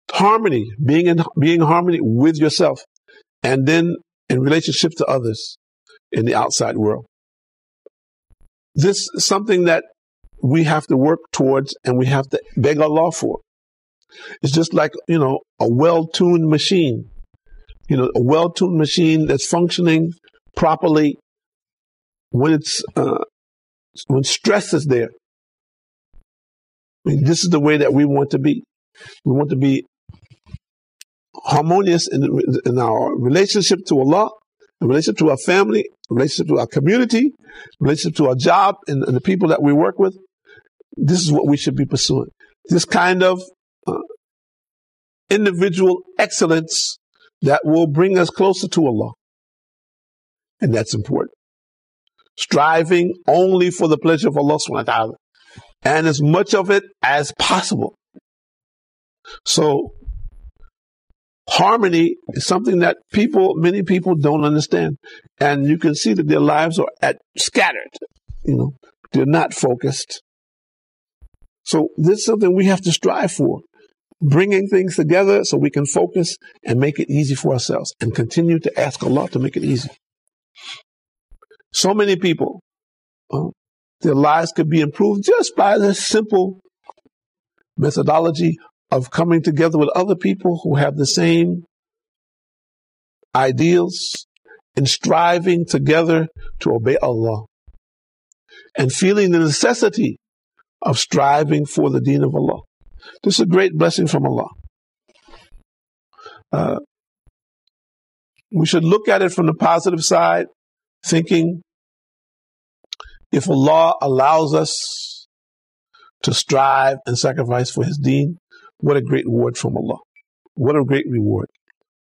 Harmony, being in harmony with yourself, and then in relationship to others in the outside world. This is something that we have to work towards, and we have to beg Allah for. It's just like, a well-tuned machine. A well-tuned machine that's functioning properly when stress is there. This is the way that we want to be. We want to be harmonious in our relationship to Allah, in relationship to our family, in relationship to our community, in relationship to our job and the people that we work with. This is what we should be pursuing. This kind of individual excellence that will bring us closer to Allah. And that's important. Striving only for the pleasure of Allah subhanahu wa ta'ala, and as much of it as possible. So, harmony is something that many people don't understand. And you can see that their lives are scattered. They're not focused. So this is something we have to strive for. Bringing things together so we can focus and make it easy for ourselves, and continue to ask Allah to make it easy. So many people, their lives could be improved just by this simple methodology of coming together with other people who have the same ideals and striving together to obey Allah, and feeling the necessity of striving for the deen of Allah. This is a great blessing from Allah. We should look at it from the positive side, thinking if Allah allows us to strive and sacrifice for His deen, what a great reward from Allah. What a great reward.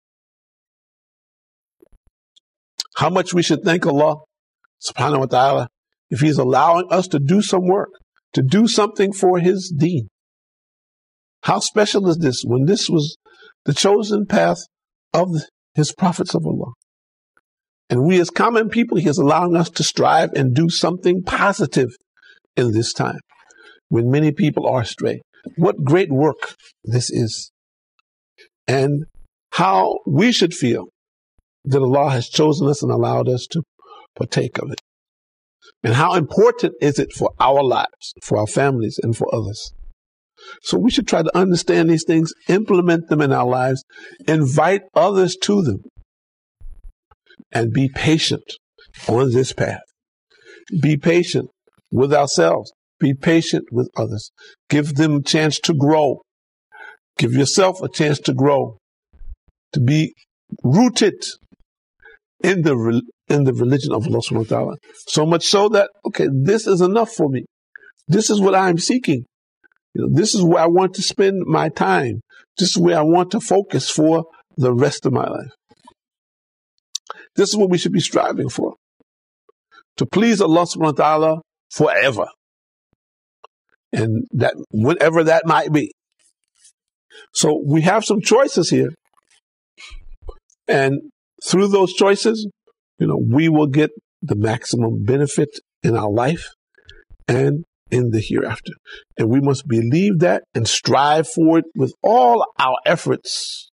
How much we should thank Allah subhanahu wa ta'ala if He's allowing us to do some work, to do something for His deen. How special is this when this was the chosen path of His prophets of Allah? And we as common people, He is allowing us to strive and do something positive in this time when many people are astray. What great work this is. And how we should feel that Allah has chosen us and allowed us to partake of it. And how important is it for our lives, for our families, and for others. So we should try to understand these things, implement them in our lives, invite others to them, and be patient on this path. Be patient with ourselves. Be patient with others. Give them a chance to grow. Give yourself a chance to grow, to be rooted in the religion of Allah subhanahu wa ta'ala. So much so that, this is enough for me. This is what I'm seeking. This is where I want to spend my time. This is where I want to focus for the rest of my life. This is what we should be striving for. To please Allah subhanahu wa ta'ala forever. And that, whenever that might be. So we have some choices here. And through those choices, we will get the maximum benefit in our life and in the hereafter. And we must believe that and strive for it with all our efforts,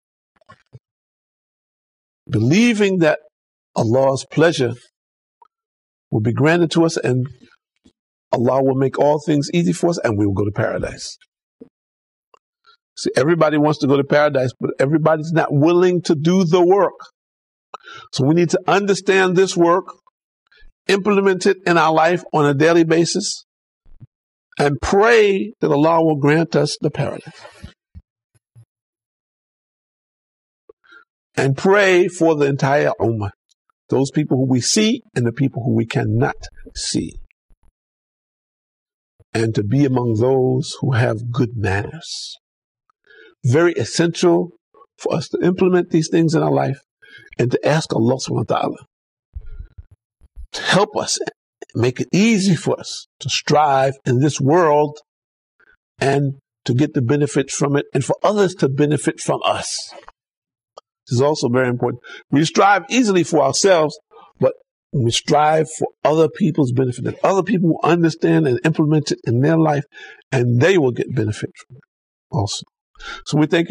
believing that Allah's pleasure will be granted to us and Allah will make all things easy for us and we will go to paradise. See, everybody wants to go to paradise, but everybody's not willing to do the work. So we need to understand this work, implement it in our life on a daily basis, and pray that Allah will grant us the paradise. And pray for the entire ummah, those people who we see and the people who we cannot see. And to be among those who have good manners. Very essential for us to implement these things in our life and to ask Allah subhanahu wa ta'ala to help us, make it easy for us to strive in this world and to get the benefit from it and for others to benefit from us. This is also very important. We strive easily for ourselves, but we strive for other people's benefit, that other people will understand and implement it in their life and they will get benefit from it also. So we thank